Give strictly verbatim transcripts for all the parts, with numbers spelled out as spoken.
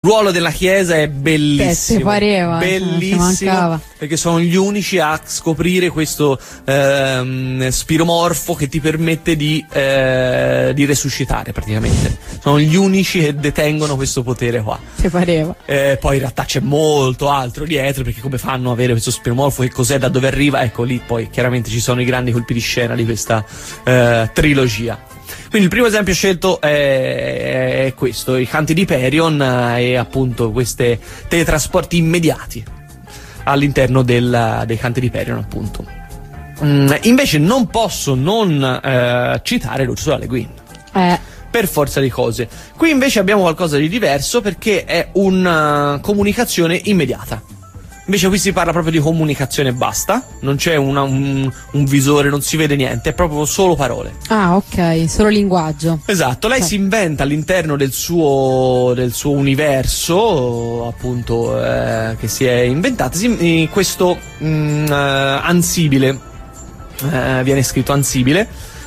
ruolo della Chiesa è bellissimo, Te pareva, bellissimo, perché sono gli unici a scoprire questo ehm, spiromorfo che ti permette di, eh, di resuscitare praticamente. Sono gli unici che detengono questo potere qua. Te pareva. Eh, poi in realtà c'è molto altro dietro, perché come fanno ad avere questo spiromorfo, che cos'è, da dove arriva, ecco lì poi chiaramente ci sono i grandi colpi di scena di questa eh, trilogia. Quindi il primo esempio scelto è, è questo, i canti di Hyperion e appunto questi teletrasporti immediati all'interno del, dei canti di Hyperion, appunto. Mm, invece non posso non eh, citare l'Ursula Le Guin. Eh. Per forza di cose. Qui invece abbiamo qualcosa di diverso, perché è una comunicazione immediata. Invece qui si parla proprio di comunicazione e basta, non c'è una, un, un visore, non si vede niente, è proprio solo parole. Ah, ok, solo linguaggio. Esatto, lei Sì. si inventa all'interno del suo, del suo universo, appunto, eh, che si è inventata, si, questo mh, uh, ansibile, uh, viene scritto ansibile,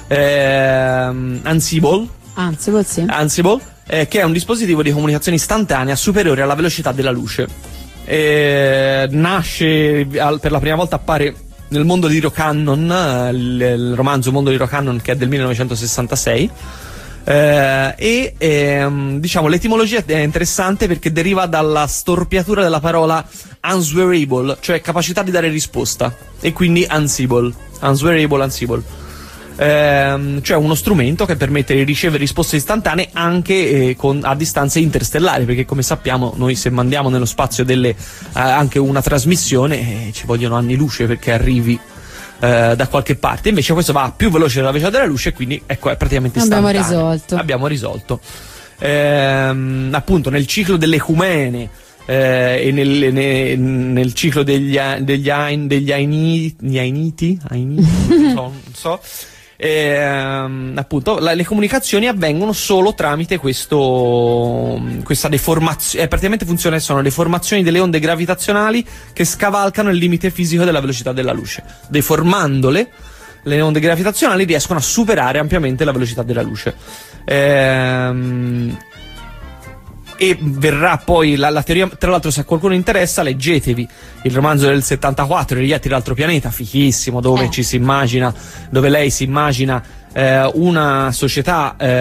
uh, Ansible, Ansible, sì. Ansible eh, che è un dispositivo di comunicazione istantanea superiore alla velocità della luce. Eh, nasce al, per la prima volta appare nel mondo di Rocannon, il, il romanzo Mondo di Rocannon, che è del millenovecentosessantasei, eh, e ehm, diciamo l'etimologia è interessante perché deriva dalla storpiatura della parola answerable, cioè capacità di dare risposta, e quindi ansible, answerable, ansible. Ehm, cioè uno strumento che permette di ricevere risposte istantanee anche eh, con, a distanze interstellari, perché come sappiamo noi, se mandiamo nello spazio delle, eh, anche una trasmissione, eh, ci vogliono anni luce perché arrivi eh, da qualche parte. Invece questo va più veloce della velocità della luce, quindi ecco, è praticamente istantaneo. Abbiamo risolto. Abbiamo risolto. Ehm, appunto nel ciclo delle ecumene eh, e nel, nel, nel ciclo degli, degli, Ain, degli Ainiti, Ainiti, Ainiti non so, non so E, um, appunto la, le comunicazioni avvengono solo tramite questo questa deformazione, eh, praticamente funziona, sono deformazioni delle onde gravitazionali che scavalcano il limite fisico della velocità della luce. Deformandole, le onde gravitazionali riescono a superare ampiamente la velocità della luce. Ehm, e verrà poi la, la teoria, tra l'altro, se a qualcuno interessa, leggetevi il romanzo del settantaquattro, I Reietti dell'altro pianeta, fichissimo, dove eh. ci si immagina, dove lei si immagina eh, una società eh,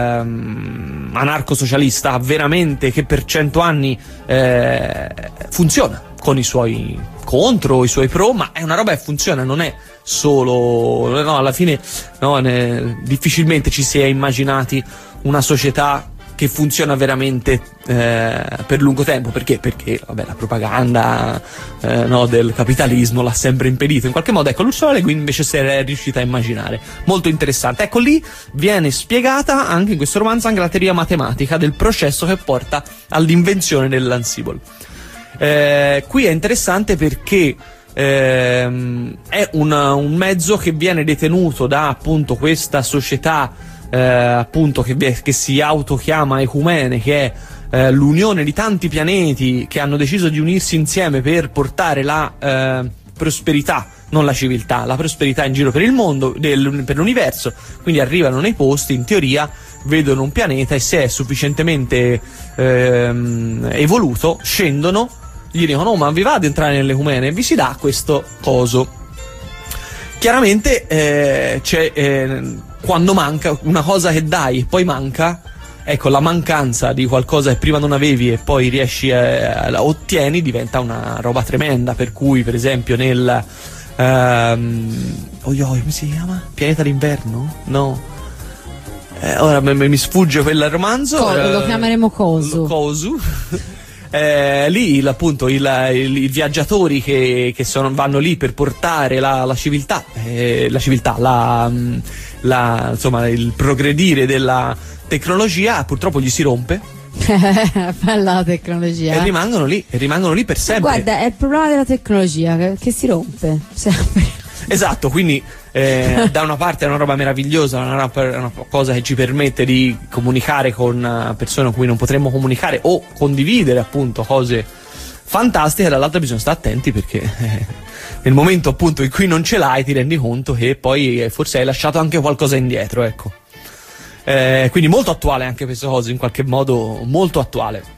anarco-socialista veramente, che per cento anni eh, funziona, con i suoi contro, i suoi pro, ma è una roba che funziona, non è solo, no, alla fine no, ne, difficilmente ci si è immaginati una società che funziona veramente eh, per lungo tempo. Perché? Perché vabbè, la propaganda eh, no, del capitalismo l'ha sempre impedito in qualche modo. Ecco, l'Ursula Le Guin invece si è riuscita a immaginare. Molto interessante. Ecco, lì viene spiegata anche in questo romanzo anche la teoria matematica del processo che porta all'invenzione dell'Ansible. Eh, qui è interessante perché ehm, è una, un mezzo che viene detenuto da appunto questa società Eh, appunto che, che si autochiama Ecumene, che è eh, l'unione di tanti pianeti che hanno deciso di unirsi insieme per portare la eh, prosperità, non la civiltà, la prosperità in giro per il mondo, del, per l'universo. Quindi arrivano nei posti, in teoria vedono un pianeta e se è sufficientemente ehm, evoluto scendono, gli dicono: oh, ma vi va ad entrare nell'Ecumene? E vi si dà questo coso. Chiaramente eh, c'è eh, quando manca una cosa che dai e poi manca, ecco, la mancanza di qualcosa che prima non avevi e poi riesci a, a ottieni, diventa una roba tremenda. Per cui, per esempio, nel ehm, oh, io, come si chiama? Pianeta d'inverno? No, eh, ora mi, mi sfugge quel romanzo. Co- eh, lo chiameremo Kosu. Kosu. Eh, lì il, il, il, i viaggiatori che, che sono, vanno lì per portare la, la civiltà, eh, la civiltà, la, la, insomma, il progredire della tecnologia, purtroppo gli si rompe. Bella la tecnologia. E rimangono lì, e rimangono lì per sempre. Guarda, è il problema della tecnologia che, che si rompe sempre. Esatto, quindi eh, da una parte è una roba meravigliosa, una, una cosa che ci permette di comunicare con persone con cui non potremmo comunicare o condividere appunto cose fantastiche, dall'altra bisogna stare attenti perché eh, nel momento appunto in cui non ce l'hai ti rendi conto che poi eh, forse hai lasciato anche qualcosa indietro, ecco. Eh, quindi molto attuale anche questa cosa, in qualche modo molto attuale.